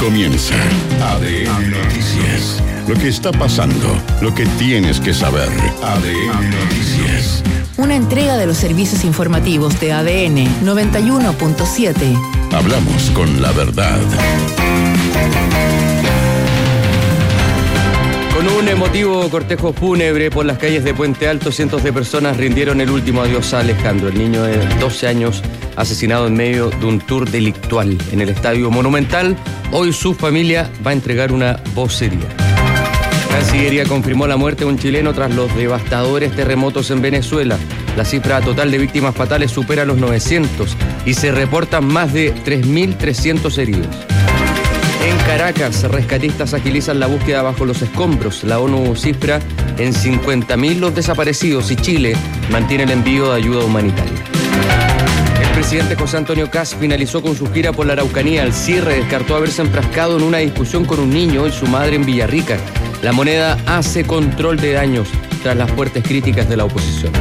Comienza ADN Noticias. Lo que está pasando, lo que tienes que saber. ADN Noticias. Una entrega de los servicios informativos de ADN 91.7. Hablamos con la verdad. Con un emotivo cortejo fúnebre por las calles de Puente Alto, cientos de personas rindieron el último adiós a Alejandro, el niño de 12 años asesinado en medio de un tour delictual en el Estadio Monumental. Hoy su familia va a entregar una vocería. Cancillería confirmó la muerte de un chileno tras los devastadores terremotos en Venezuela. La cifra total de víctimas fatales supera los 900 y se reportan más de 3.300 heridos. En Caracas, rescatistas agilizan la búsqueda bajo los escombros. La ONU cifra en 50.000 los desaparecidos y Chile mantiene el envío de ayuda humanitaria. El presidente José Antonio Kast finalizó con su gira por la Araucanía. Al cierre descartó haberse enfrascado en una discusión con un niño y su madre en Villarrica. La moneda hace control de daños tras las fuertes críticas de la oposición.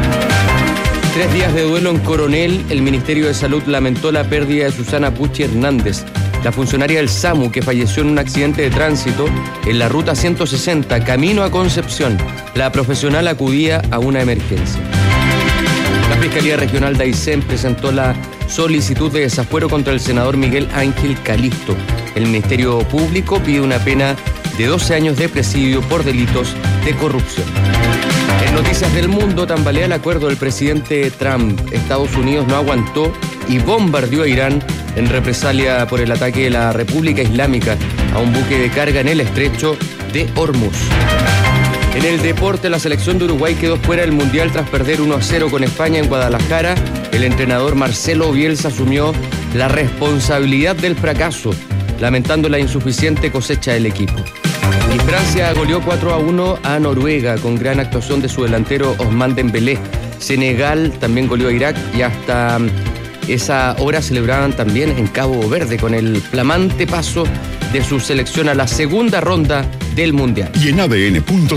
3 días de duelo en Coronel. El Ministerio de Salud lamentó la pérdida de Susana Pucci Hernández, la funcionaria del SAMU que falleció en un accidente de tránsito en la ruta 160, camino a Concepción. La profesional acudía a una emergencia. La Fiscalía Regional de Aysén presentó la solicitud de desafuero contra el senador Miguel Ángel Calisto. El Ministerio Público pide una pena de 12 años de presidio por delitos de corrupción. En Noticias del Mundo, tambalea el acuerdo del presidente Trump. Estados Unidos no aguantó y bombardeó a Irán en represalia por el ataque de la República Islámica a un buque de carga en el estrecho de Hormuz. En el deporte, la selección de Uruguay quedó fuera del Mundial tras perder 1-0 con España en Guadalajara. El entrenador Marcelo Bielsa asumió la responsabilidad del fracaso, lamentando la insuficiente cosecha del equipo. Y Francia goleó 4-1 a Noruega con gran actuación de su delantero Ousmane Dembélé. Senegal también goleó a Irak y hasta esa hora celebraban también en Cabo Verde con el flamante paso de su selección a la segunda ronda del Mundial. Y en ADN.cl.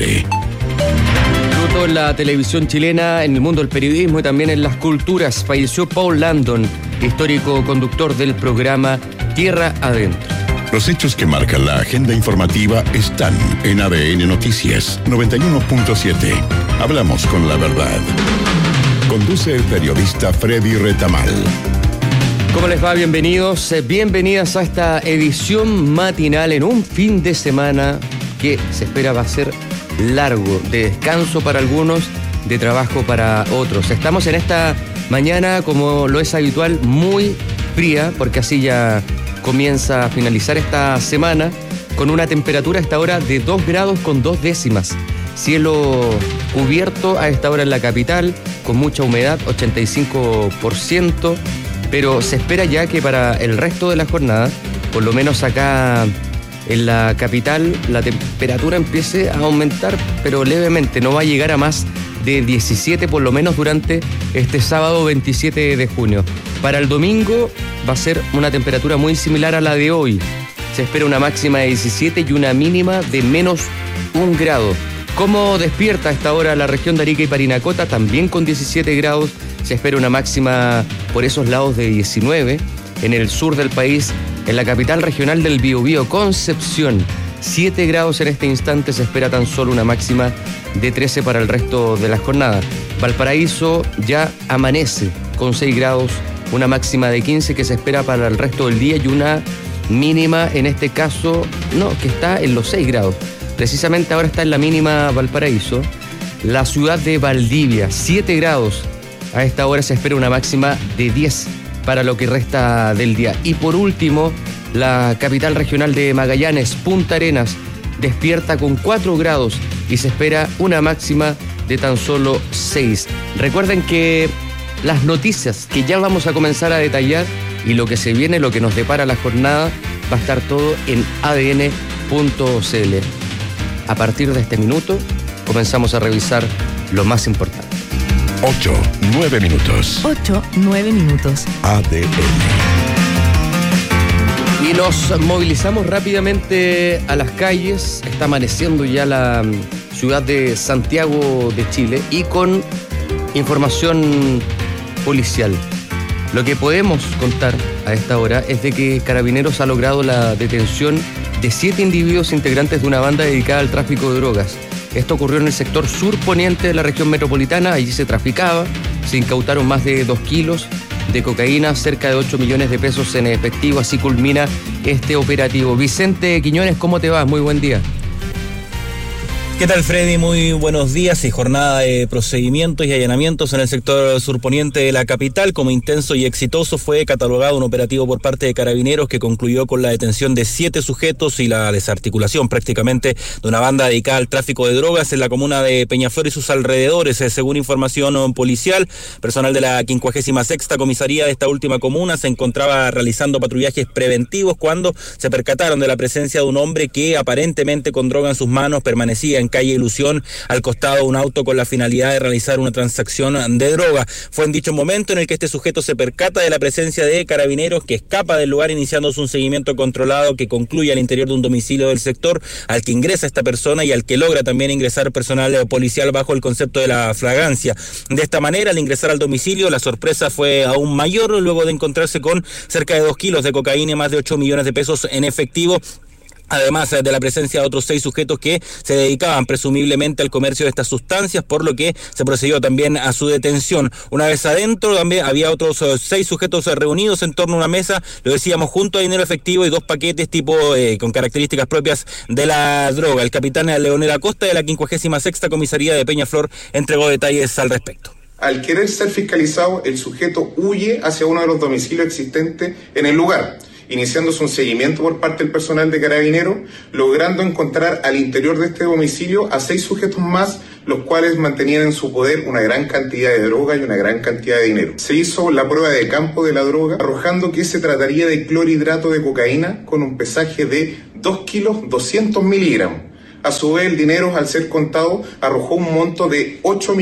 Luto en la televisión chilena, en el mundo del periodismo y también en las culturas. Falleció Paul Landon, histórico conductor del programa Tierra Adentro. Los hechos que marcan la agenda informativa están en ADN Noticias 91.7. Hablamos con la verdad. Conduce el periodista Freddy Retamal. ¿Cómo les va? Bienvenidos, bienvenidas a esta edición matinal en un fin de semana que se espera va a ser largo, de descanso para algunos, de trabajo para otros. Estamos en esta mañana, como lo es habitual, muy fría, porque así ya comienza a finalizar esta semana, con una temperatura a esta hora de 2 grados con 2 décimas. Cielo cubierto a esta hora en la capital, con mucha humedad, 85%, pero se espera ya que para el resto de la jornada, por lo menos acá en la capital, la temperatura empiece a aumentar, pero levemente, no va a llegar a más de 17 por lo menos durante este sábado 27 de junio. Para el domingo va a ser una temperatura muy similar a la de hoy. Se espera una máxima de 17 y una mínima de menos 1 grado. ¿Cómo despierta a esta hora la región de Arica y Parinacota? También con 17 grados. Se espera una máxima por esos lados de 19. En el sur del país, en la capital regional del Biobío, Concepción, 7 grados en este instante. Se espera tan solo una máxima de 13 para el resto de la jornada. Valparaíso ya amanece con 6 grados, una máxima de 15 que se espera para el resto del día y una mínima, en este caso, que está en los 6 grados. Precisamente ahora está en la mínima Valparaíso. La ciudad de Valdivia, 7 grados. A esta hora se espera una máxima de 10 para lo que resta del día. Y por último, la capital regional de Magallanes, Punta Arenas, despierta con 4 grados y se espera una máxima de tan solo 6. Recuerden que las noticias que ya vamos a comenzar a detallar y lo que se viene, lo que nos depara la jornada, va a estar todo en ADN.cl. A partir de este minuto comenzamos a revisar lo más importante. 8-9 minutos. 8-9 minutos. ADN. Y nos movilizamos rápidamente a las calles. Está amaneciendo ya la ciudad de Santiago de Chile y con información policial. Lo que podemos contar a esta hora es de que Carabineros ha logrado la detención de 7 individuos integrantes de una banda dedicada al tráfico de drogas. Esto ocurrió en el sector surponiente de la región metropolitana. Allí se traficaba, se incautaron más de 2 kilos de cocaína, cerca de 8 millones de pesos en efectivo. Así culmina este operativo. Vicente Quiñones, ¿cómo te va? Muy buen día. ¿Qué tal, Freddy? Muy buenos días. Y jornada de procedimientos y allanamientos en el sector surponiente de la capital. Como intenso y exitoso fue catalogado un operativo por parte de Carabineros que concluyó con la detención de 7 sujetos y la desarticulación prácticamente de una banda dedicada al tráfico de drogas en la comuna de Peñaflor y sus alrededores. Según información policial, personal de la 56ª comisaría de esta última comuna se encontraba realizando patrullajes preventivos cuando se percataron de la presencia de un hombre que aparentemente con droga en sus manos permanecía en calle Ilusión al costado de un auto con la finalidad de realizar una transacción de droga. Fue en dicho momento en el que este sujeto se percata de la presencia de Carabineros, que escapa del lugar iniciándose un seguimiento controlado que concluye al interior de un domicilio del sector, al que ingresa esta persona y al que logra también ingresar personal policial bajo el concepto de la flagrancia. De esta manera, al ingresar al domicilio, la sorpresa fue aún mayor luego de encontrarse con cerca de 2 kilos de cocaína y más de 8 millones de pesos en efectivo. Además de la presencia de otros 6 sujetos que se dedicaban presumiblemente al comercio de estas sustancias, por lo que se procedió también a su detención. Una vez adentro también había otros 6 sujetos reunidos en torno a una mesa, lo decíamos, junto a dinero efectivo y 2 paquetes tipo con características propias de la droga. El capitán Leonel Acosta de la 56ª comisaría de Peñaflor entregó detalles al respecto. Al querer ser fiscalizado, el sujeto huye hacia uno de los domicilios existentes en el lugar, iniciándose un seguimiento por parte del personal de Carabineros, logrando encontrar al interior de este domicilio a 6 sujetos más, los cuales mantenían en su poder una gran cantidad de droga y una gran cantidad de dinero. Se hizo la prueba de campo de la droga, arrojando que se trataría de clorhidrato de cocaína con un pesaje de 2 kilos 200 miligramos. A su vez, el dinero, al ser contado, arrojó un monto de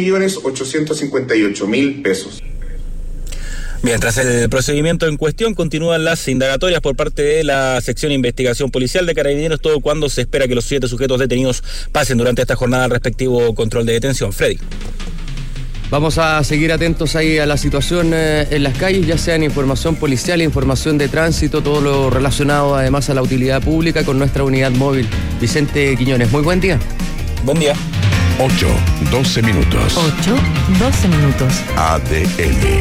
8.858.000 pesos. Mientras el procedimiento en cuestión, continúan las indagatorias por parte de la sección de investigación policial de Carabineros, todo cuando se espera que los 7 sujetos detenidos pasen durante esta jornada al respectivo control de detención. Freddy. Vamos a seguir atentos ahí a la situación en las calles, ya sea en información policial, información de tránsito, todo lo relacionado además a la utilidad pública con nuestra unidad móvil. Vicente Quiñones, muy buen día. Buen día. 8:12 minutos. 8:12 minutos. ADN.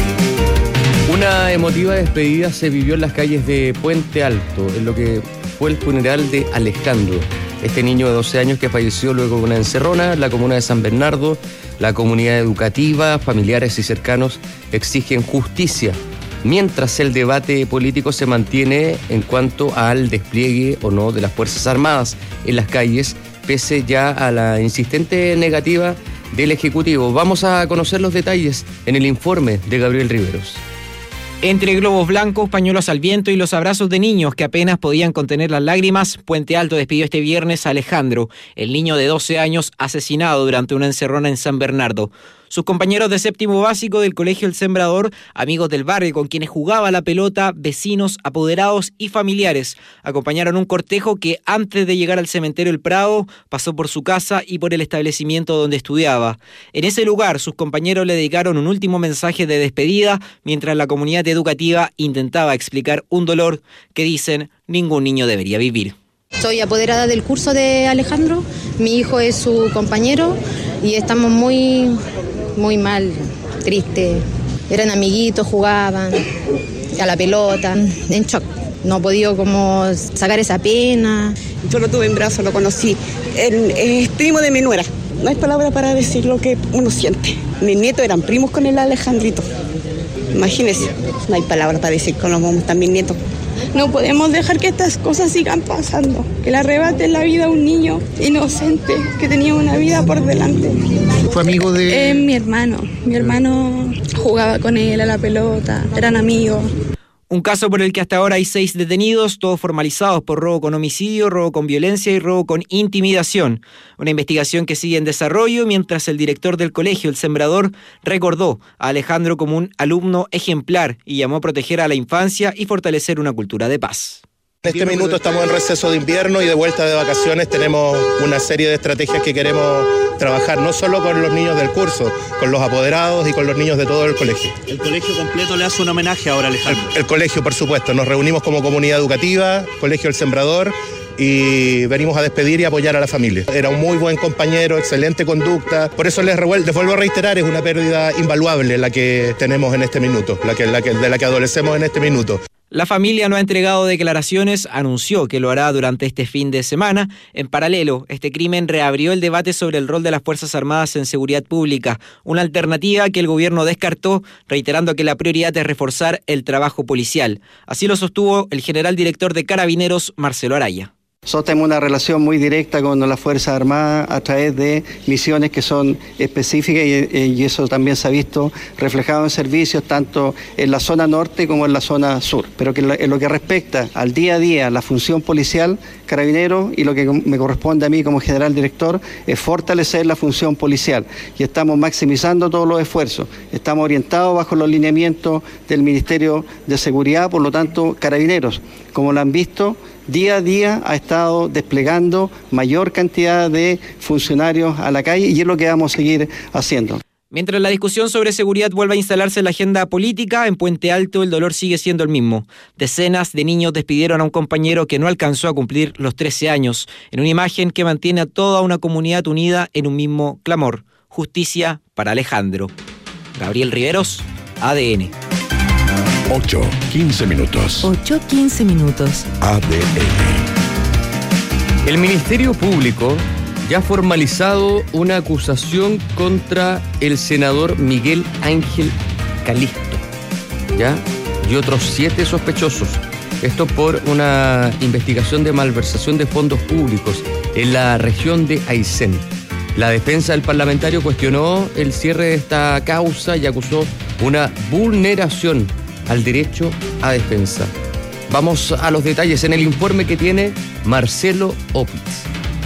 Una emotiva despedida se vivió en las calles de Puente Alto, en lo que fue el funeral de Alejandro, este niño de 12 años que falleció luego de una encerrona en la comuna de San Bernardo. La comunidad educativa, familiares y cercanos exigen justicia, mientras el debate político se mantiene en cuanto al despliegue o no de las Fuerzas Armadas en las calles, pese ya a la insistente negativa del Ejecutivo. Vamos a conocer los detalles en el informe de Gabriel Riveros. Entre globos blancos, pañuelos al viento y los abrazos de niños que apenas podían contener las lágrimas, Puente Alto despidió este viernes a Alejandro, el niño de 12 años asesinado durante una encerrona en San Bernardo. Sus compañeros de séptimo básico del Colegio El Sembrador, amigos del barrio con quienes jugaba la pelota, vecinos, apoderados y familiares, acompañaron un cortejo que antes de llegar al cementerio El Prado pasó por su casa y por el establecimiento donde estudiaba. En ese lugar, sus compañeros le dedicaron un último mensaje de despedida, mientras la comunidad educativa intentaba explicar un dolor que dicen ningún niño debería vivir. Soy apoderada del curso de Alejandro, mi hijo es su compañero y estamos muy mal, triste. Eran amiguitos, jugaban a la pelota, en shock. No he podido como sacar esa pena. Yo lo tuve en brazos, lo conocí. Es primo de mi nuera. No hay palabra para decir lo que uno siente. Mis nietos eran primos con el Alejandrito. Imagínense, no hay palabra para decir cómo están mis nietos. No podemos dejar que estas cosas sigan pasando, que le arrebaten la vida a un niño inocente que tenía una vida por delante. ¿Fue amigo de...? Mi hermano jugaba con él a la pelota, eran amigos. Un caso por el que hasta ahora hay 6 detenidos, todos formalizados por robo con homicidio, robo con violencia y robo con intimidación. Una investigación que sigue en desarrollo, mientras el director del colegio, El Sembrador, recordó a Alejandro como un alumno ejemplar y llamó a proteger a la infancia y fortalecer una cultura de paz. En este minuto estamos en receso de invierno y de vuelta de vacaciones tenemos una serie de estrategias que queremos trabajar, no solo con los niños del curso, con los apoderados y con los niños de todo el colegio. ¿El colegio completo le hace un homenaje ahora, Alejandro? El colegio, por supuesto. Nos reunimos como comunidad educativa, Colegio El Sembrador, y venimos a despedir y apoyar a la familia. Era un muy buen compañero, excelente conducta. Por eso les vuelvo a reiterar, es una pérdida invaluable la que tenemos en este minuto, de la que adolecemos en este minuto. La familia no ha entregado declaraciones, anunció que lo hará durante este fin de semana. En paralelo, este crimen reabrió el debate sobre el rol de las Fuerzas Armadas en seguridad pública, una alternativa que el gobierno descartó, reiterando que la prioridad es reforzar el trabajo policial. Así lo sostuvo el general director de Carabineros, Marcelo Araya. Nosotros tenemos una relación muy directa con las Fuerzas Armadas a través de misiones que son específicas y eso también se ha visto reflejado en servicios tanto en la zona norte como en la zona sur. Pero que en lo que respecta al día a día, la función policial, Carabineros, y lo que me corresponde a mí como general director es fortalecer la función policial y estamos maximizando todos los esfuerzos. Estamos orientados bajo los lineamientos del Ministerio de Seguridad, por lo tanto, Carabineros, como lo han visto, día a día ha estado desplegando mayor cantidad de funcionarios a la calle y es lo que vamos a seguir haciendo. Mientras la discusión sobre seguridad vuelve a instalarse en la agenda política, en Puente Alto el dolor sigue siendo el mismo. Decenas de niños despidieron a un compañero que no alcanzó a cumplir los 13 años, en una imagen que mantiene a toda una comunidad unida en un mismo clamor. Justicia para Alejandro. Gabriel Riveros, ADN. 8:15 minutos. 8:15 minutos. ADN. El Ministerio Público ya ha formalizado una acusación contra el senador Miguel Ángel Calisto, ¿ya? Y otros 7 sospechosos. Esto por una investigación de malversación de fondos públicos en la región de Aysén. La defensa del parlamentario cuestionó el cierre de esta causa y acusó una vulneración al derecho a defensa. Vamos a los detalles en el informe que tiene Marcelo Opitz.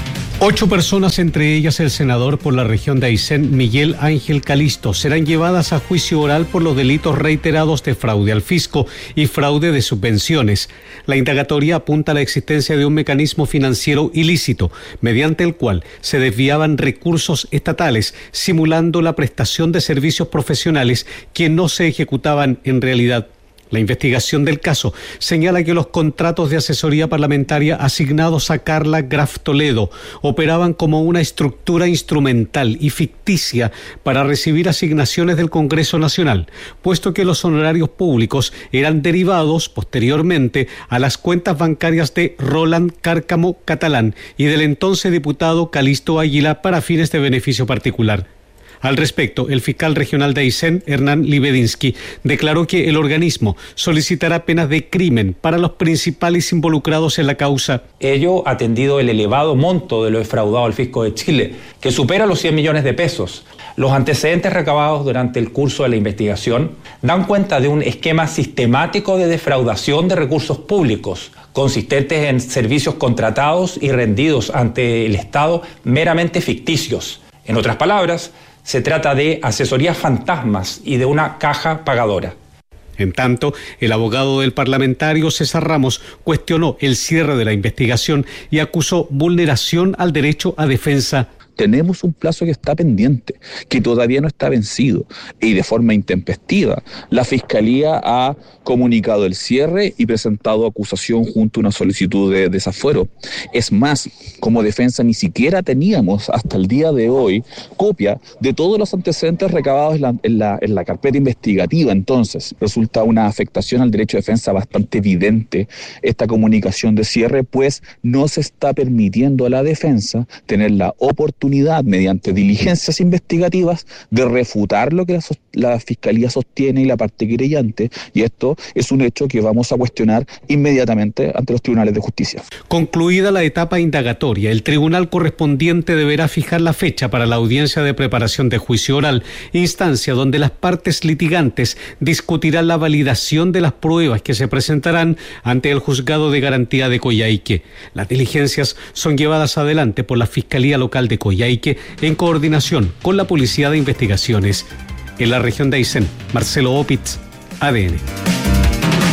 8 personas, entre ellas el senador por la región de Aysén, Miguel Ángel Calisto, serán llevadas a juicio oral por los delitos reiterados de fraude al fisco y fraude de subvenciones. La indagatoria apunta a la existencia de un mecanismo financiero ilícito, mediante el cual se desviaban recursos estatales, simulando la prestación de servicios profesionales que no se ejecutaban en realidad. La investigación del caso señala que los contratos de asesoría parlamentaria asignados a Carla Graf Toledo operaban como una estructura instrumental y ficticia para recibir asignaciones del Congreso Nacional, puesto que los honorarios públicos eran derivados posteriormente a las cuentas bancarias de Roland Cárcamo Catalán y del entonces diputado Calisto Águila para fines de beneficio particular. Al respecto, el fiscal regional de Aysén, Hernán Libedinsky, declaró que el organismo solicitará penas de crimen para los principales involucrados en la causa. Ello atendido el elevado monto de lo defraudado al fisco de Chile, que supera los 100 millones de pesos. Los antecedentes recabados durante el curso de la investigación dan cuenta de un esquema sistemático de defraudación de recursos públicos, consistentes en servicios contratados y rendidos ante el Estado meramente ficticios. En otras palabras, se trata de asesorías fantasmas y de una caja pagadora. En tanto, el abogado del parlamentario César Ramos cuestionó el cierre de la investigación y acusó vulneración al derecho a defensa. Tenemos un plazo que está pendiente, que todavía no está vencido, y de forma intempestiva la Fiscalía ha comunicado el cierre y presentado acusación junto a una solicitud de desafuero. Es más, como defensa ni siquiera teníamos hasta el día de hoy copia de todos los antecedentes recabados en la carpeta investigativa. Entonces, resulta una afectación al derecho de defensa bastante evidente esta comunicación de cierre, pues no se está permitiendo a la defensa tener la oportunidad mediante diligencias investigativas de refutar lo que la Fiscalía sostiene y la parte querellante, y esto es un hecho que vamos a cuestionar inmediatamente ante los tribunales de justicia. Concluida la etapa indagatoria, el tribunal correspondiente deberá fijar la fecha para la audiencia de preparación de juicio oral, instancia donde las partes litigantes discutirán la validación de las pruebas que se presentarán ante el Juzgado de Garantía de Coyhaique. Las diligencias son llevadas adelante por la Fiscalía Local de Coyhaique en coordinación con la Policía de Investigaciones. En la región de Aysén, Marcelo Opitz, ADN.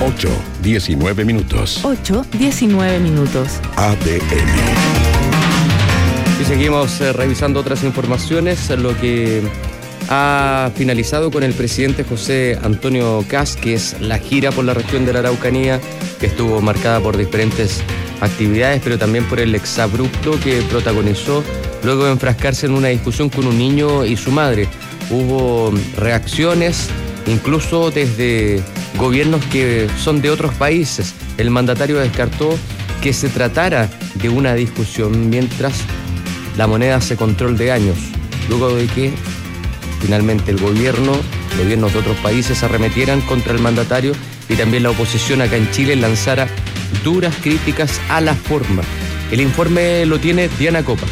8:19 minutos. 8:19 minutos. ADN. Y seguimos revisando otras informaciones, lo que ha finalizado con el presidente José Antonio Kast, que es la gira por la región de la Araucanía, que estuvo marcada por diferentes actividades, pero también por el exabrupto que protagonizó luego de enfrascarse en una discusión con un niño y su madre. Hubo reacciones, incluso desde gobiernos que son de otros países. El mandatario descartó que se tratara de una discusión mientras la moneda hace control de años, luego de que finalmente gobiernos de otros países arremetieran contra el mandatario y también la oposición acá en Chile lanzara duras críticas a la forma. El informe lo tiene Diana Copa.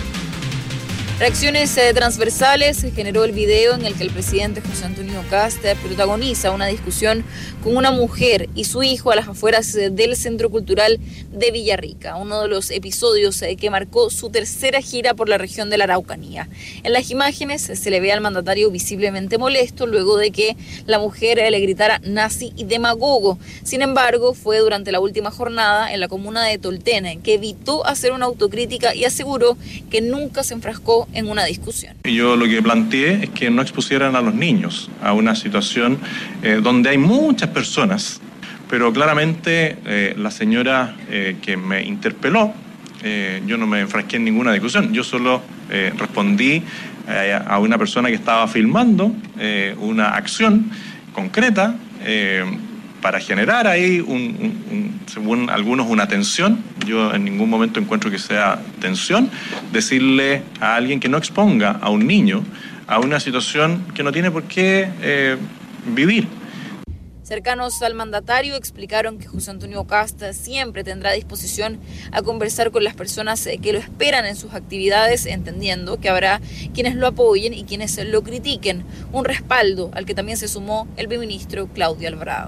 Reacciones transversales generó el video en el que el presidente José Antonio Kast protagoniza una discusión con una mujer y su hijo a las afueras del Centro Cultural de Villarrica, uno de los episodios que marcó su tercera gira por la región de la Araucanía. En las imágenes se le ve al mandatario visiblemente molesto luego de que la mujer le gritara nazi y demagogo. Sin embargo, fue durante la última jornada en la comuna de Tolten que evitó hacer una autocrítica y aseguró que nunca se enfrascó en una discusión. Yo lo que planteé es que no expusieran a los niños a una situación donde hay muchas personas, pero claramente la señora que me interpeló, yo no me enfrasqué en ninguna discusión, yo solo respondí a una persona que estaba filmando una acción concreta para generar ahí, según algunos, una tensión. Yo en ningún momento encuentro que sea tensión decirle a alguien que no exponga a un niño a una situación que no tiene por qué vivir. Cercanos al mandatario explicaron que José Antonio Kast siempre tendrá disposición a conversar con las personas que lo esperan en sus actividades, entendiendo que habrá quienes lo apoyen y quienes lo critiquen. Un respaldo al que también se sumó el viceministro Claudio Alvarado.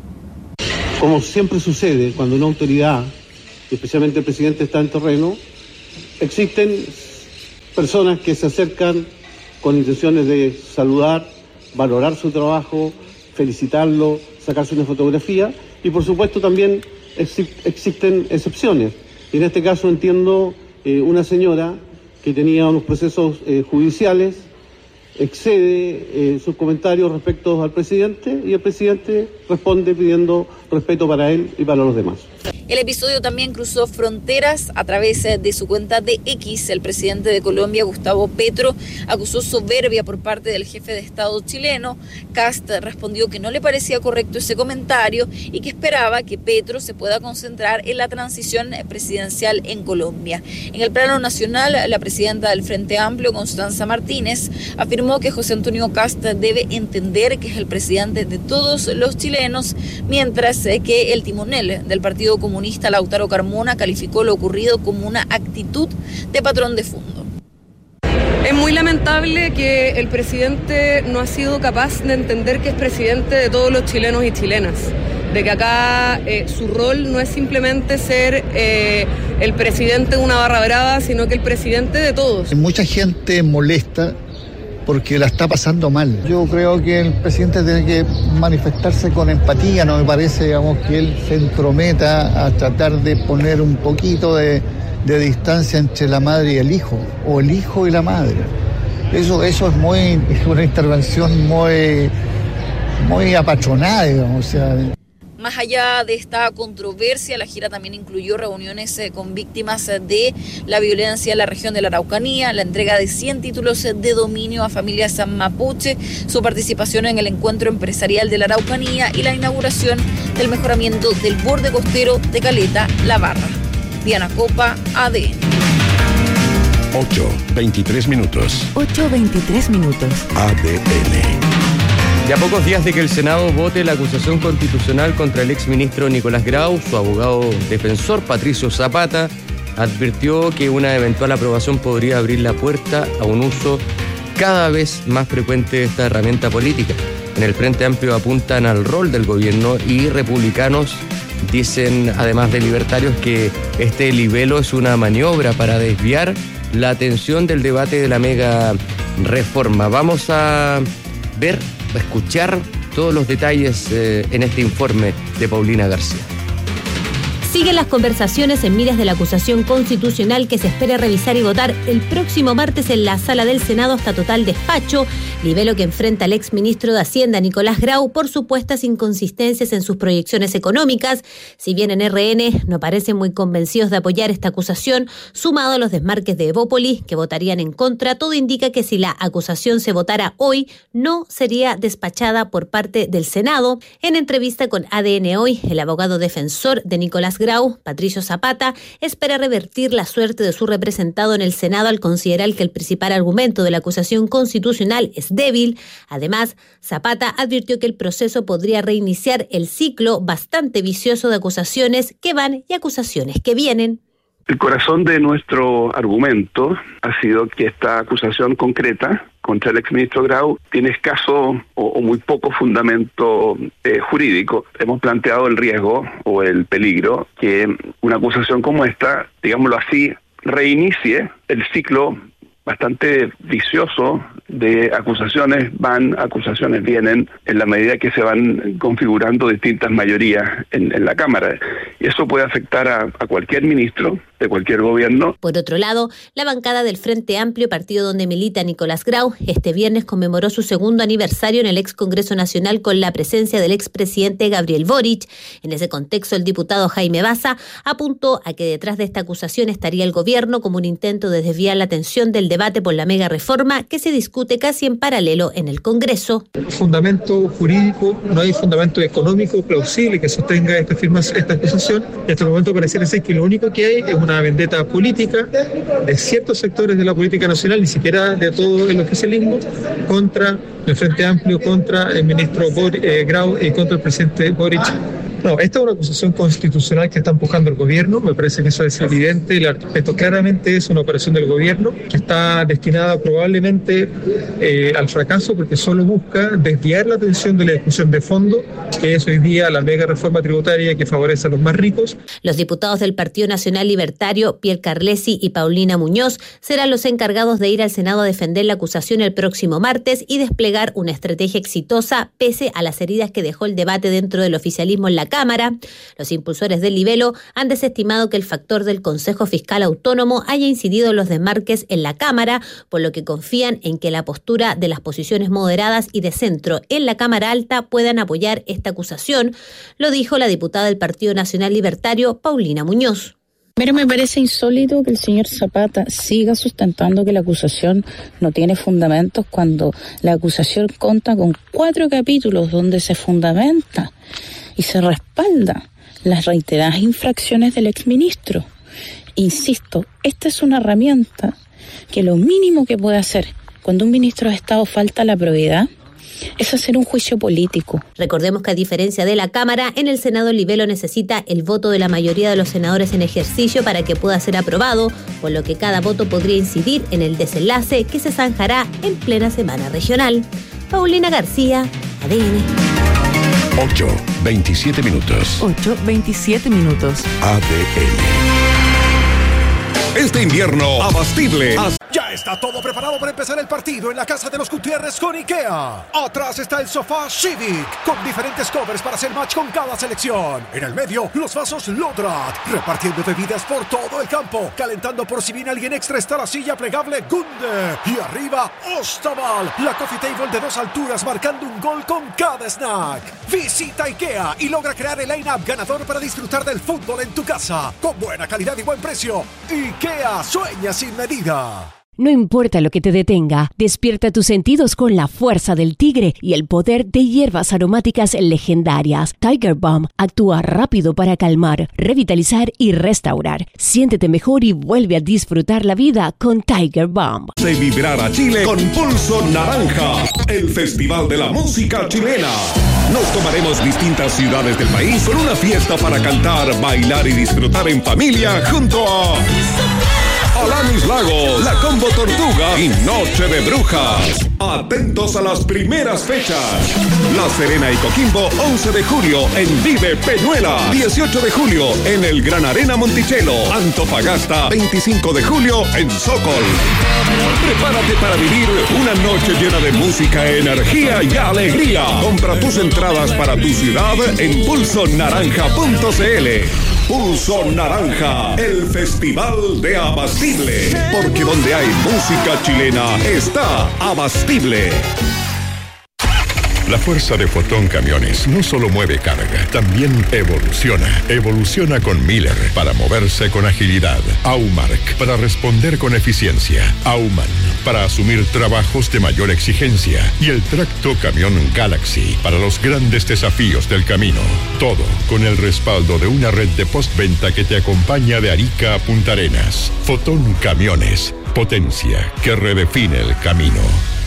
Como siempre sucede cuando una autoridad, especialmente el presidente, está en terreno, existen personas que se acercan con intenciones de saludar, valorar su trabajo, felicitarlo, sacarse una fotografía y por supuesto también existen excepciones. Y en este caso entiendo una señora que tenía unos procesos judiciales, excede sus comentarios respecto al presidente y el presidente responde pidiendo respeto para él y para los demás. El episodio también cruzó fronteras a través de su cuenta de X. El presidente de Colombia, Gustavo Petro, acusó soberbia por parte del jefe de Estado chileno. Kast respondió que no le parecía correcto ese comentario y que esperaba que Petro se pueda concentrar en la transición presidencial en Colombia. En el plano nacional, la presidenta del Frente Amplio, Constanza Martínez, afirmó que José Antonio Kast debe entender que es el presidente de todos los chilenos, mientras que el timonel del Partido Comunista, Lautaro Carmona, calificó lo ocurrido como una actitud de patrón de fondo. Es muy lamentable que el presidente no ha sido capaz de entender que es presidente de todos los chilenos y chilenas, de que acá su rol no es simplemente ser el presidente de una barra brava, sino que el presidente de todos. Mucha gente molesta porque la está pasando mal. Yo creo que el presidente tiene que manifestarse con empatía, no me parece, digamos, que él se entrometa a tratar de poner un poquito de distancia entre la madre y el hijo, o el hijo y la madre. Eso es una intervención muy apachonada, digamos, o sea. Más allá de esta controversia, la gira también incluyó reuniones con víctimas de la violencia en la región de la Araucanía, la entrega de 100 títulos de dominio a familias mapuche, su participación en el encuentro empresarial de la Araucanía y la inauguración del mejoramiento del borde costero de Caleta La Barra. Diana Copa, ADN. 8:23 minutos. 8:23 minutos. ADN. Y a pocos días de que el Senado vote la acusación constitucional contra el exministro Nicolás Grau, su abogado defensor Patricio Zapata advirtió que una eventual aprobación podría abrir la puerta a un uso cada vez más frecuente de esta herramienta política. En el Frente Amplio apuntan al rol del gobierno y republicanos dicen, además de libertarios, que este libelo es una maniobra para desviar la atención del debate de la mega reforma. Vamos a escuchar Todos los detalles en este informe de Paulina García. Siguen las conversaciones en miras de la acusación constitucional que se espera revisar y votar el próximo martes en la sala del Senado hasta total despacho, libelo que enfrenta al exministro de Hacienda Nicolás Grau por supuestas inconsistencias en sus proyecciones económicas. Si bien en RN no parecen muy convencidos de apoyar esta acusación, sumado a los desmarques de Evópolis que votarían en contra, todo indica que si la acusación se votara hoy, no sería despachada por parte del Senado. En entrevista con ADN Hoy, el abogado defensor de Nicolás Grau, Patricio Zapata, espera revertir la suerte de su representado en el Senado al considerar que el principal argumento de la acusación constitucional es débil. Además, Zapata advirtió que el proceso podría reiniciar el ciclo bastante vicioso de acusaciones que van y acusaciones que vienen. El corazón de nuestro argumento ha sido que esta acusación concreta contra el exministro Grau tiene escaso o muy poco fundamento jurídico. Hemos planteado el riesgo o el peligro que una acusación como esta, digámoslo así, reinicie el ciclo bastante vicioso de acusaciones van, acusaciones vienen, en la medida que se van configurando distintas mayorías en la Cámara. Y eso puede afectar a cualquier ministro de cualquier gobierno. Por otro lado, la bancada del Frente Amplio, partido donde milita Nicolás Grau, este viernes conmemoró su segundo aniversario en el ex Congreso Nacional con la presencia del expresidente Gabriel Boric. En ese contexto, el diputado Jaime Baza apuntó a que detrás de esta acusación estaría el gobierno como un intento de desviar la atención del debate por la mega reforma que se discute casi en paralelo en el Congreso. Fundamento jurídico, no hay fundamento económico plausible que sostenga esta acusación. En este momento pareciera ser que lo único que hay es una vendetta política de ciertos sectores de la política nacional, ni siquiera de todo el oficialismo, contra el Frente Amplio, contra el ministro Grau y contra el presidente Boric. No, esta es una acusación constitucional que está empujando el gobierno, me parece que eso es evidente, esto claramente es una operación del gobierno que está destinada probablemente al fracaso porque solo busca desviar la atención de la discusión de fondo, que es hoy día la mega reforma tributaria que favorece a los más ricos. Los diputados del Partido Nacional Libertario, Pierre Carlesi y Paulina Muñoz, serán los encargados de ir al Senado a defender la acusación el próximo martes y desplegar una estrategia exitosa pese a las heridas que dejó el debate dentro del oficialismo en la Cámara. Los impulsores del libelo han desestimado que el factor del Consejo Fiscal Autónomo haya incidido en los desmarques en la Cámara, por lo que confían en que la postura de las posiciones moderadas y de centro en la Cámara Alta puedan apoyar esta acusación. Lo dijo la diputada del Partido Nacional Libertario, Paulina Muñoz. Pero me parece insólito que el señor Zapata siga sustentando que la acusación no tiene fundamentos cuando la acusación cuenta con 4 capítulos donde se fundamenta y se respalda las reiteradas infracciones del exministro. Insisto, esta es una herramienta que lo mínimo que puede hacer cuando un ministro de Estado falta a la probidad es hacer un juicio político. Recordemos que a diferencia de la Cámara, en el Senado el libelo necesita el voto de la mayoría de los senadores en ejercicio para que pueda ser aprobado, por lo que cada voto podría incidir en el desenlace que se zanjará en plena semana regional. Paulina García, ADN. 8:27 minutos. 8:27 minutos. ADN. Este invierno, abastible. Ya está todo preparado para empezar el partido en la casa de los Gutiérrez con IKEA. Atrás está el sofá Civic, con diferentes covers para hacer match con cada selección. En el medio, los vasos Lodrat, repartiendo bebidas por todo el campo. Calentando por si viene alguien extra está la silla plegable Gunde. Y arriba, Ostaval, la coffee table de 2 alturas marcando un gol con cada snack. Visita IKEA y logra crear el line-up ganador para disfrutar del fútbol en tu casa. Con buena calidad y buen precio. IKEA, sueña sin medida. No importa lo que te detenga, despierta tus sentidos con la fuerza del tigre y el poder de hierbas aromáticas legendarias. Tiger Balm actúa rápido para calmar, revitalizar y restaurar. Siéntete mejor y vuelve a disfrutar la vida con Tiger Balm. De vibrar a Chile con Pulso Naranja, el festival de la música chilena. Nos tomaremos distintas ciudades del país con una fiesta para cantar, bailar y disfrutar en familia junto a Alanis Lago, La Combo Tortuga y Noche de Brujas. Atentos a las primeras fechas. La Serena y Coquimbo, 11 de julio en Vive Peñuela. 18 de julio en el Gran Arena Monticello. Antofagasta, 25 de julio en Sokol. Prepárate para vivir una noche llena de música, energía y alegría. Compra tus entradas para tu ciudad en pulsonaranja.cl. Pulso Naranja, el festival de Abastible. Porque donde hay música chilena está Abastible. La fuerza de Fotón Camiones no solo mueve carga, también evoluciona. Evoluciona con Miller para moverse con agilidad. Aumark para responder con eficiencia. Auman para asumir trabajos de mayor exigencia. Y el tracto camión Galaxy para los grandes desafíos del camino. Todo con el respaldo de una red de postventa que te acompaña de Arica a Punta Arenas. Fotón Camiones, potencia que redefine el camino.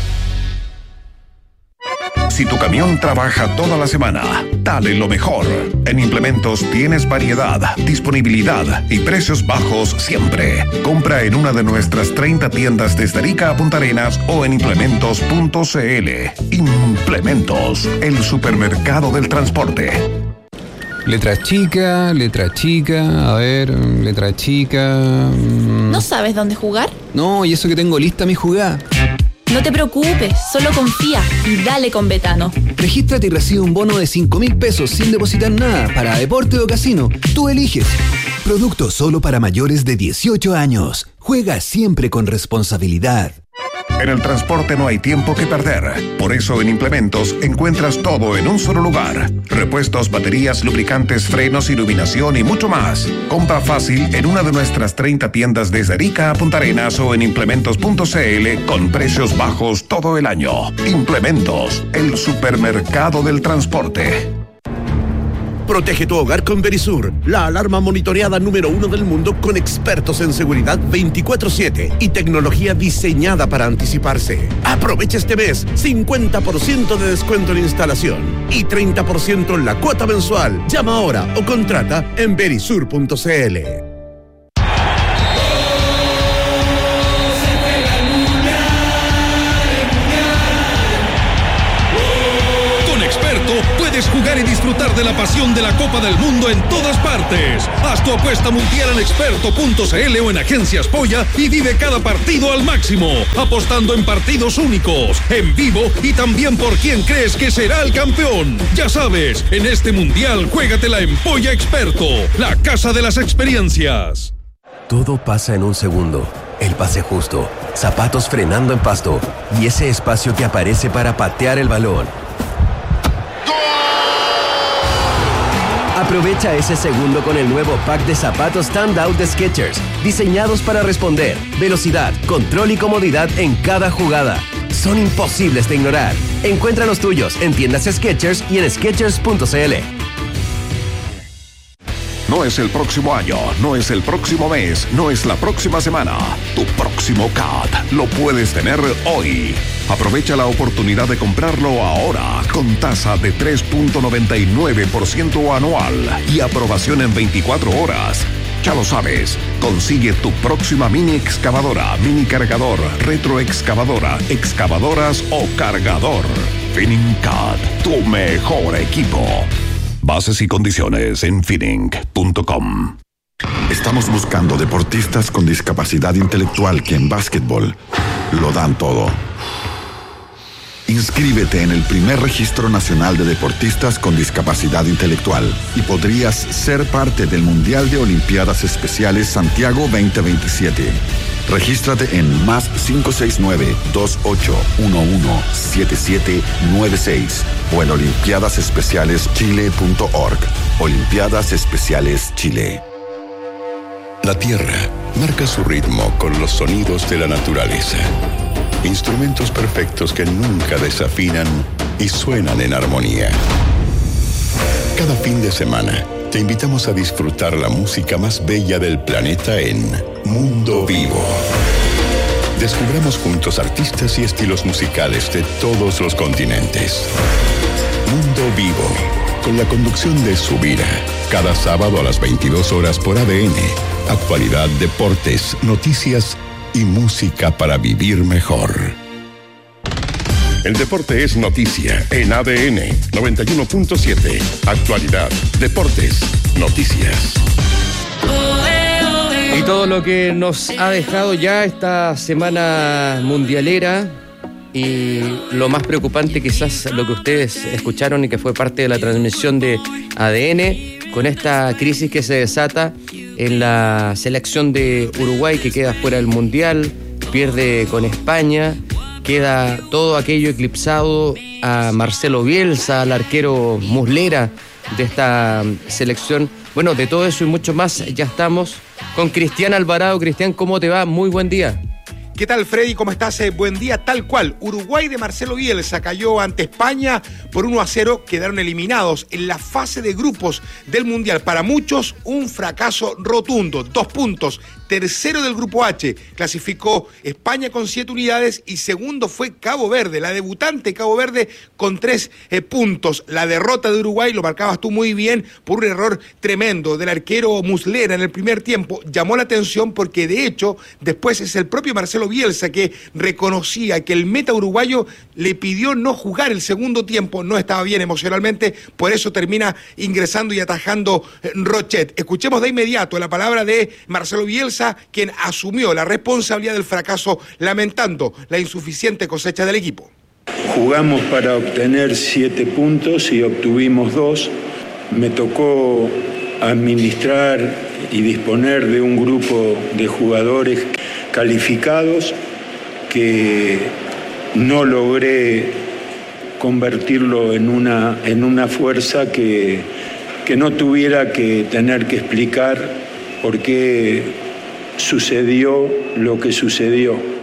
Si tu camión trabaja toda la semana, dale lo mejor. En Implementos tienes variedad, disponibilidad y precios bajos siempre. Compra en una de nuestras 30 tiendas desde Arica a Punta Arenas o en implementos.cl. Implementos, el supermercado del transporte. Letra chica, a ver, letra chica... ¿No sabes dónde jugar? No, y eso que tengo lista mi jugada. No te preocupes, solo confía y dale con Betano. Regístrate y recibe un bono de 5.000 pesos sin depositar nada para deporte o casino. Tú eliges. Producto solo para mayores de 18 años. Juega siempre con responsabilidad. En el transporte no hay tiempo que perder. Por eso en Implementos encuentras todo en un solo lugar. Repuestos, baterías, lubricantes, frenos, iluminación y mucho más. Compra fácil en una de nuestras 30 tiendas desde Arica a Punta Arenas o en implementos.cl con precios bajos todo el año. Implementos, el supermercado del transporte. Protege tu hogar con Verisur, la alarma monitoreada número 1 del mundo con expertos en seguridad 24/7 y tecnología diseñada para anticiparse. Aprovecha este mes 50% de descuento en instalación y 30% en la cuota mensual. Llama ahora o contrata en verisur.cl. Puedes jugar y disfrutar de la pasión de la Copa del Mundo en todas partes. Haz tu apuesta mundial en experto.cl o en Agencias Polla y vive cada partido al máximo, apostando en partidos únicos, en vivo y también por quién crees que será el campeón. Ya sabes, en este mundial juégatela en Polla Experto, la casa de las experiencias. Todo pasa en un segundo. El pase justo, zapatos frenando en pasto y ese espacio que aparece para patear el balón. Aprovecha ese segundo con el nuevo pack de zapatos Standout de Skechers, diseñados para responder, velocidad, control y comodidad en cada jugada. Son imposibles de ignorar. Encuentra los tuyos en tiendas Skechers y en Skechers.cl. No es el próximo año, no es el próximo mes, no es la próxima semana. Tu próximo CAT lo puedes tener hoy. Aprovecha la oportunidad de comprarlo ahora con tasa de 3.99% anual y aprobación en 24 horas. Ya lo sabes, consigue tu próxima mini excavadora, mini cargador, retroexcavadora, excavadoras o cargador. FinningCAT, tu mejor equipo. Bases y condiciones en finning.com. Estamos buscando deportistas con discapacidad intelectual que en básquetbol lo dan todo. Inscríbete en el primer registro nacional de deportistas con discapacidad intelectual y podrías ser parte del Mundial de Olimpiadas Especiales Santiago 2027. Regístrate en +569 28117796 o en olimpiadasespecialeschile.org. Olimpiadas Especiales Chile. La tierra marca su ritmo con los sonidos de la naturaleza. Instrumentos perfectos que nunca desafinan y suenan en armonía. Cada fin de semana te invitamos a disfrutar la música más bella del planeta en Mundo Vivo. Descubramos juntos artistas y estilos musicales de todos los continentes. Mundo Vivo. con la conducción de Subira. Cada sábado a las 22 horas por ADN. Actualidad, deportes, noticias y música para vivir mejor. El deporte es noticia en ADN 91.7. Actualidad, deportes, noticias. Y todo lo que nos ha dejado ya esta semana mundialera y lo más preocupante quizás lo que ustedes escucharon y que fue parte de la transmisión de ADN con esta crisis que se desata en la selección de Uruguay que queda fuera del Mundial, pierde con España, queda todo aquello eclipsado a Marcelo Bielsa, al arquero Muslera de esta selección. Bueno, de todo eso y mucho más ya estamos con Cristian Alvarado. Cristian, ¿cómo te va? Muy buen día. ¿Qué tal, Freddy? ¿Cómo estás? Buen día, tal cual. Uruguay de Marcelo Bielsa cayó ante España por 1-0. Quedaron eliminados en la fase de grupos del Mundial. Para muchos, un fracaso rotundo. 2 puntos. Tercero del Grupo H. Clasificó España con 7 unidades y segundo fue Cabo Verde, la debutante Cabo Verde con 3 puntos. La derrota de Uruguay, lo marcabas tú muy bien, por un error tremendo del arquero Muslera en el primer tiempo. Llamó la atención porque de hecho después es el propio Marcelo Bielsa que reconocía que el meta uruguayo le pidió no jugar el segundo tiempo, no estaba bien emocionalmente, por eso termina ingresando y atajando Rochet. Escuchemos de inmediato la palabra de Marcelo Bielsa, quien asumió la responsabilidad del fracaso, lamentando la insuficiente cosecha del equipo. Jugamos para obtener 7 puntos y obtuvimos 2. Me tocó administrar y disponer de un grupo de jugadores calificados que no logré convertirlo en una fuerza que no tuviera que tener que explicar por qué sucedió lo que sucedió.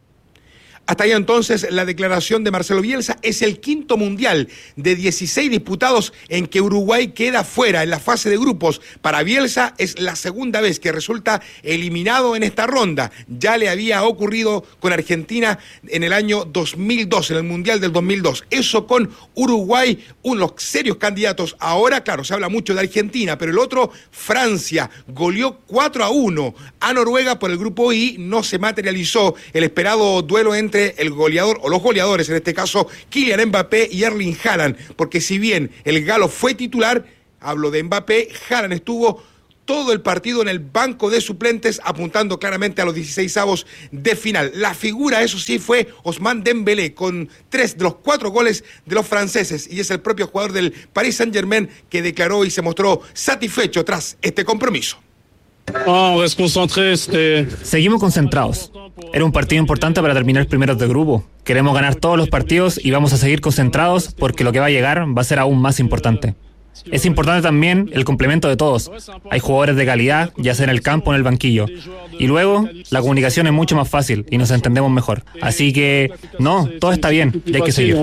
Hasta ahí entonces la declaración de Marcelo Bielsa. Es el quinto mundial de 16 disputados en que Uruguay queda fuera en la fase de grupos. Para Bielsa es la segunda vez que resulta eliminado en esta ronda. Ya le había ocurrido con Argentina en el año 2002, en el mundial del 2002. Eso con Uruguay, unos serios candidatos. Ahora, claro, se habla mucho de Argentina, pero el otro, Francia, goleó 4-1 a Noruega por el grupo I. No se materializó el esperado duelo entre el goleador, o los goleadores en este caso, Kylian Mbappé y Erling Haaland, porque si bien el galo fue titular, hablo de Mbappé, Haaland estuvo todo el partido en el banco de suplentes, apuntando claramente a los 16avos de final. La figura, eso sí, fue Ousmane Dembélé, con 3 de los 4 goles de los franceses, y es el propio jugador del Paris Saint-Germain que declaró y se mostró satisfecho tras este compromiso. Seguimos concentrados. Era un partido importante para terminar primeros de grupo. Queremos ganar todos los partidos y vamos a seguir concentrados porque lo que va a llegar va a ser aún más importante. Es importante también el complemento de todos. Hay jugadores de calidad, ya sea en el campo o en el banquillo. Y luego, la comunicación es mucho más fácil y nos entendemos mejor. Así que, no, todo está bien y hay que seguir.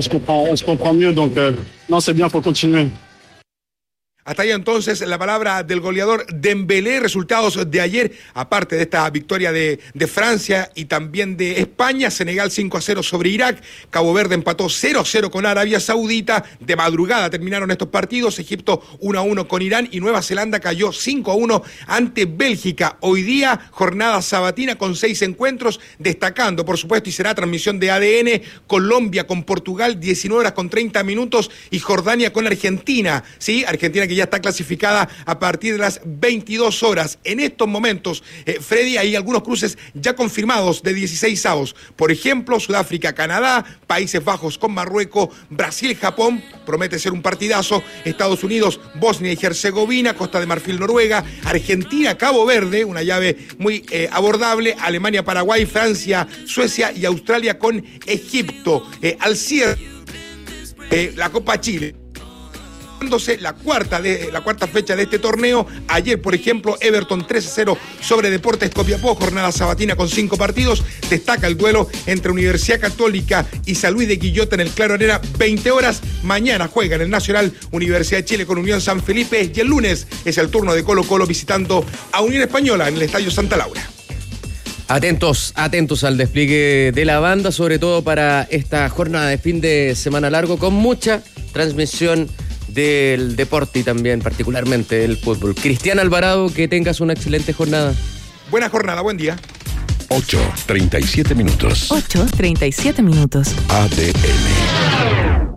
Hasta ahí entonces la palabra del goleador Dembélé. Resultados de ayer, aparte de esta victoria de Francia y también de España: Senegal 5-0 sobre Irak, Cabo Verde empató 0-0 con Arabia Saudita, de madrugada terminaron estos partidos, Egipto 1-1 con Irán y Nueva Zelanda cayó 5-1 ante Bélgica. Hoy día jornada sabatina con 6 encuentros, destacando por supuesto, y será transmisión de ADN, Colombia con Portugal 19:30 y Jordania con Argentina, ¿sí? Argentina que ya está clasificada a partir de las 22 horas. En estos momentos, Freddy, hay algunos cruces ya confirmados de 16avos. Por ejemplo, Sudáfrica-Canadá, Países Bajos con Marruecos, Brasil-Japón, promete ser un partidazo, Estados Unidos, Bosnia y Herzegovina, Costa de Marfil-Noruega, Argentina-Cabo Verde, una llave muy abordable, Alemania-Paraguay, Francia-Suecia y Australia con Egipto. Al cierre, la Copa Chile. La cuarta fecha de este torneo. Ayer, por ejemplo, Everton 3-0 sobre Deportes Copiapó, jornada sabatina con 5 partidos. Destaca el duelo entre Universidad Católica y San Luis de Quillota en el Claro Arena, 20 horas. Mañana juega en el Nacional Universidad de Chile con Unión San Felipe, y el lunes es el turno de Colo Colo visitando a Unión Española en el Estadio Santa Laura. Atentos al despliegue de la banda, sobre todo para esta jornada de fin de semana largo, con mucha transmisión del deporte y también particularmente del fútbol. Cristian Alvarado, que tengas una excelente jornada. Buena jornada, buen día. 8:37 minutos. 8:37 minutos. ADN.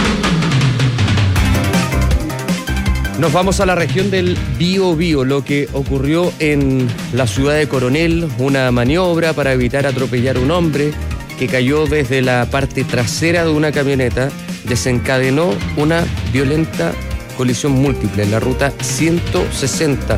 Nos vamos a la región del Biobío, lo que ocurrió en la ciudad de Coronel, una maniobra para evitar atropellar a un hombre que cayó desde la parte trasera de una camioneta, desencadenó una violenta colisión múltiple en la ruta 160.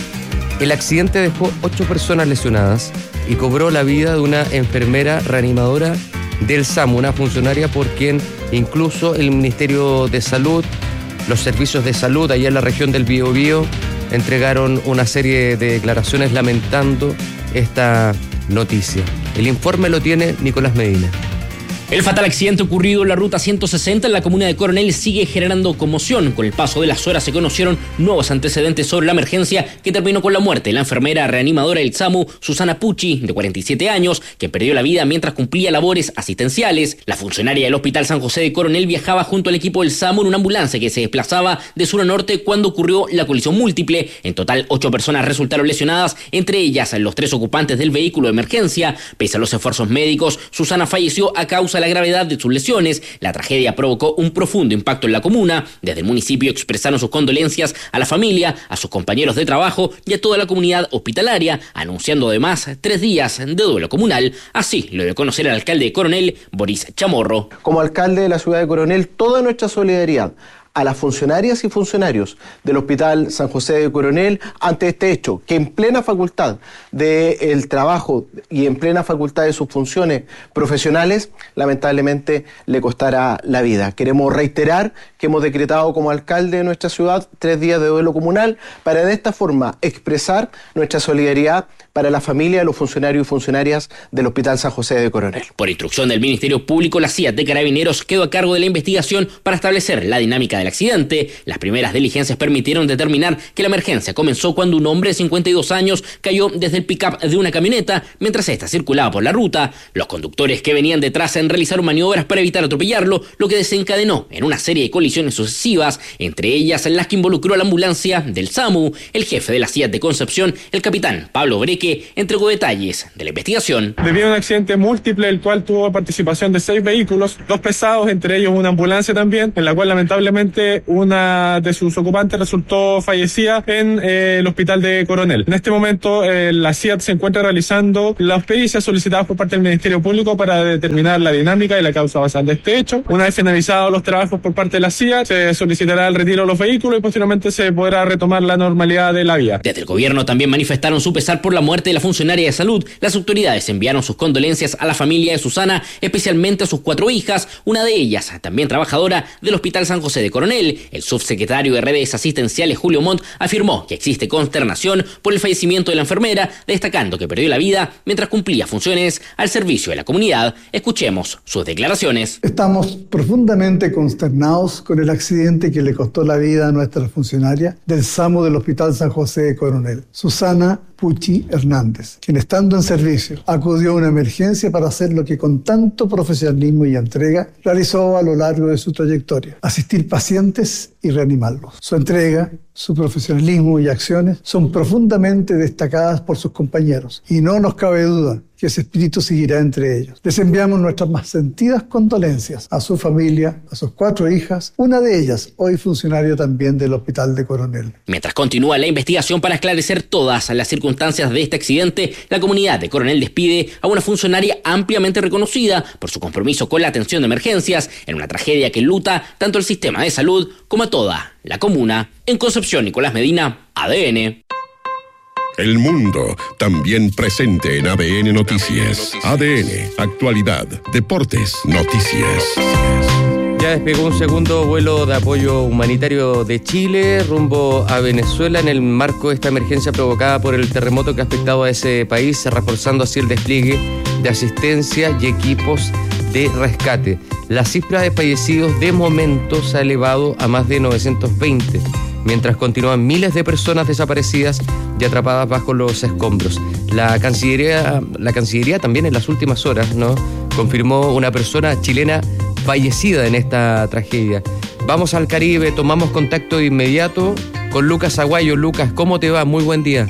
El accidente dejó 8 personas lesionadas y cobró la vida de una enfermera reanimadora del SAMU, una funcionaria por quien incluso el Ministerio de Salud, los servicios de salud allá en la región del Biobío entregaron una serie de declaraciones lamentando esta noticia. El informe lo tiene Nicolás Medina. El fatal accidente ocurrido en la ruta 160 en la comuna de Coronel sigue generando conmoción. Con el paso de las horas se conocieron nuevos antecedentes sobre la emergencia que terminó con la muerte de la enfermera reanimadora del SAMU, Susana Pucci, de 47 años, que perdió la vida mientras cumplía labores asistenciales. La funcionaria del Hospital San José de Coronel viajaba junto al equipo del SAMU en una ambulancia que se desplazaba de sur a norte cuando ocurrió la colisión múltiple. En total, 8 personas resultaron lesionadas, entre ellas los 3 ocupantes del vehículo de emergencia. Pese a los esfuerzos médicos, Susana falleció a causa de la gravedad de sus lesiones. La tragedia provocó un profundo impacto en la comuna. Desde el municipio expresaron sus condolencias a la familia, a sus compañeros de trabajo y a toda la comunidad hospitalaria, anunciando además 3 días de duelo comunal. Así lo dio a conocer el alcalde de Coronel, Boris Chamorro. Como alcalde de la ciudad de Coronel, toda nuestra solidaridad a las funcionarias y funcionarios del Hospital San José de Coronel ante este hecho, que en plena facultad del trabajo y en plena facultad de sus funciones profesionales, lamentablemente le costará la vida. Queremos reiterar que hemos decretado como alcalde de nuestra ciudad 3 días de duelo comunal para de esta forma expresar nuestra solidaridad para la familia de los funcionarios y funcionarias del Hospital San José de Coronel. Por instrucción del Ministerio Público, la CIA de Carabineros quedó a cargo de la investigación para establecer la dinámica del accidente. Las primeras diligencias permitieron determinar que la emergencia comenzó cuando un hombre de 52 años cayó desde el pick-up de una camioneta mientras ésta circulaba por la ruta. Los conductores que venían detrás realizaron maniobras para evitar atropellarlo, lo que desencadenó en una serie de colisiones sucesivas, entre ellas las que involucró a la ambulancia del SAMU. El jefe de la CIA de Concepción, el capitán Pablo Breque, entregó detalles de la investigación. Debido a un accidente múltiple, el cual tuvo participación de 6 vehículos, 2 pesados, entre ellos una ambulancia también, en la cual lamentablemente una de sus ocupantes resultó fallecida en el hospital de Coronel. En este momento la CIAT se encuentra realizando las pericias solicitadas por parte del Ministerio Público para determinar la dinámica y la causa basal de este hecho. Una vez finalizados los trabajos por parte de la CIAT, se solicitará el retiro de los vehículos y posteriormente se podrá retomar la normalidad de la vía. Desde el gobierno también manifestaron su pesar por la muerte de la funcionaria de salud. Las autoridades enviaron sus condolencias a la familia de Susana, especialmente a sus 4 hijas, una de ellas también trabajadora del Hospital San José de Coronel. El subsecretario de Redes Asistenciales, Julio Montt, afirmó que existe consternación por el fallecimiento de la enfermera, destacando que perdió la vida mientras cumplía funciones al servicio de la comunidad. Escuchemos sus declaraciones. Estamos profundamente consternados con el accidente que le costó la vida a nuestra funcionaria del SAMU del Hospital San José de Coronel, Susana Pucci Hernández, quien estando en servicio acudió a una emergencia para hacer lo que con tanto profesionalismo y entrega realizó a lo largo de su trayectoria: asistir pacientes y reanimarlos. Su entrega, su profesionalismo y acciones son profundamente destacadas por sus compañeros y no nos cabe duda que ese espíritu seguirá entre ellos. Les enviamos nuestras más sentidas condolencias a su familia, a sus 4 hijas, una de ellas hoy funcionaria también del Hospital de Coronel. Mientras continúa la investigación para esclarecer todas las circunstancias de este accidente, la comunidad de Coronel despide a una funcionaria ampliamente reconocida por su compromiso con la atención de emergencias en una tragedia que enluta tanto el sistema de salud como a toda la comuna. En Concepción, Nicolás Medina, ADN. El mundo también presente en ADN Noticias. ADN, actualidad, deportes, noticias. Ya despegó un segundo vuelo de apoyo humanitario de Chile rumbo a Venezuela en el marco de esta emergencia provocada por el terremoto que ha afectado a ese país, reforzando así el despliegue de asistencia y equipos de rescate. La cifra de fallecidos de momento se ha elevado a más de 920. Mientras continúan miles de personas desaparecidas y atrapadas bajo los escombros. La Cancillería también en las últimas horas, ¿no?, confirmó una persona chilena fallecida en esta tragedia. Vamos al Caribe, tomamos contacto de inmediato con Lucas Aguayo. Lucas, ¿cómo te va? Muy buen día.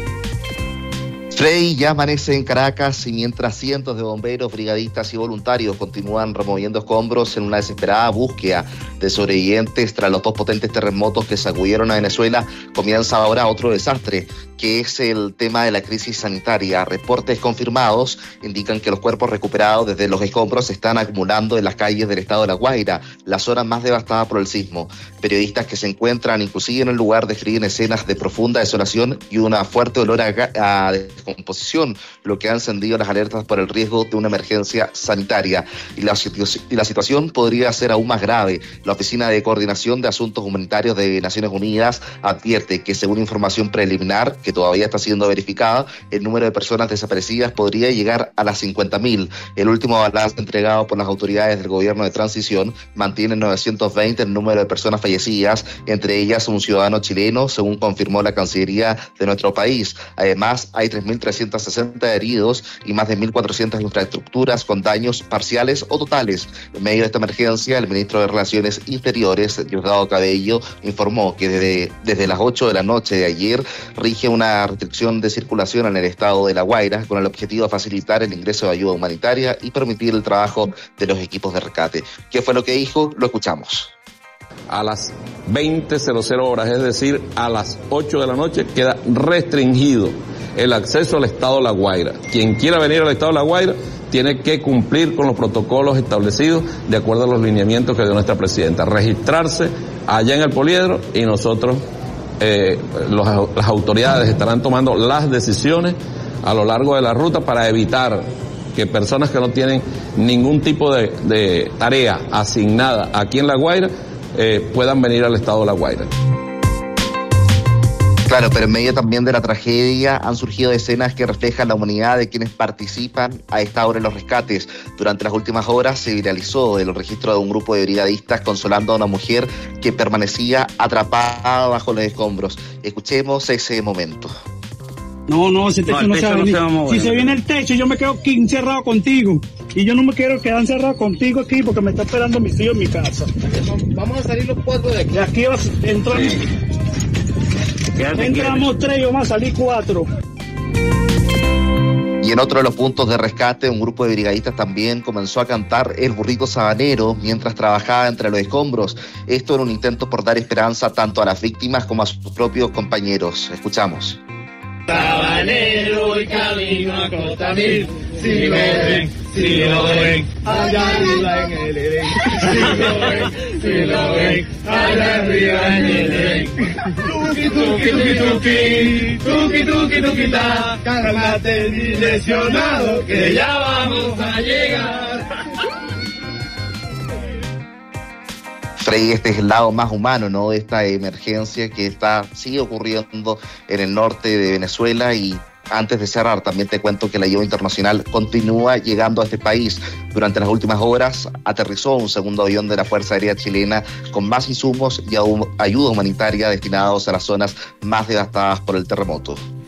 Freddy, ya amanece en Caracas y mientras cientos de bomberos, brigadistas y voluntarios continúan removiendo escombros en una desesperada búsqueda de sobrevivientes tras los 2 potentes terremotos que sacudieron a Venezuela, comienza ahora otro desastre, que es el tema de la crisis sanitaria. Reportes confirmados indican que los cuerpos recuperados desde los escombros se están acumulando en las calles del estado de La Guaira, la zona más devastada por el sismo. Periodistas que se encuentran inclusive en el lugar describen escenas de profunda desolación y una fuerte olor a descomposición, lo que ha encendido las alertas por el riesgo de una emergencia sanitaria. Y la situación podría ser aún más grave. La Oficina de Coordinación de Asuntos Humanitarios de Naciones Unidas advierte que, según información preliminar, que todavía está siendo verificada, el número de personas desaparecidas podría llegar a las 50.000. El último balance entregado por las autoridades del gobierno de transición mantiene 920 el número de personas fallecidas, entre ellas un ciudadano chileno, según confirmó la Cancillería de nuestro país. Además, hay 3.360 heridos y más de 1.400 infraestructuras con daños parciales o totales. En medio de esta emergencia, el ministro de Relaciones Interiores, Diosdado Cabello, informó que desde las 8 de la noche de ayer rige una restricción de circulación en el estado de La Guaira con el objetivo de facilitar el ingreso de ayuda humanitaria y permitir el trabajo de los equipos de rescate. ¿Qué fue lo que dijo? Lo escuchamos. A las 20:00 horas, es decir, a las 8 de la noche, queda restringido el acceso al estado de La Guaira. Quien quiera venir al estado de La Guaira tiene que cumplir con los protocolos establecidos de acuerdo a los lineamientos que dio nuestra presidenta. Registrarse allá en el poliedro y nosotros, las autoridades estarán tomando las decisiones a lo largo de la ruta para evitar que personas que no tienen ningún tipo de tarea asignada aquí en La Guaira puedan venir al estado de La Guaira. Claro, pero en medio también de la tragedia han surgido escenas que reflejan la humanidad de quienes participan a esta hora en los rescates. Durante las últimas horas se viralizó el registro de un grupo de brigadistas consolando a una mujer que permanecía atrapada bajo los escombros. Escuchemos ese momento. No, ese techo no se va a venir. Si se viene el techo, yo me quedo aquí encerrado contigo. Y yo no me quiero quedar encerrado contigo aquí porque me está esperando mis hijos en mi casa. Vamos a salir los 4 de aquí. De aquí entramos 3 y vamos a salir 4. Y en otro de los puntos de rescate, un grupo de brigadistas también comenzó a cantar El Burrito Sabanero mientras trabajaba entre los escombros. Esto en un intento por dar esperanza tanto a las víctimas como a sus propios compañeros. Escuchamos. Sabanero y camino a Costa Mil, si lo ven, allá arriba en el Edén. Si lo ven, allá arriba en el Edén. Tuki, tuki, tuki, tuki, tuki, tuki, ta, cálmate, lesionado, que ya vamos a llegar. Frey, este es el lado más humano, ¿no?, de esta emergencia que sigue ocurriendo en el norte de Venezuela. Y antes de cerrar, también te cuento que la ayuda internacional continúa llegando a este país. Durante las últimas horas aterrizó un segundo avión de la Fuerza Aérea Chilena con más insumos y ayuda humanitaria destinados a las zonas más devastadas por el terremoto.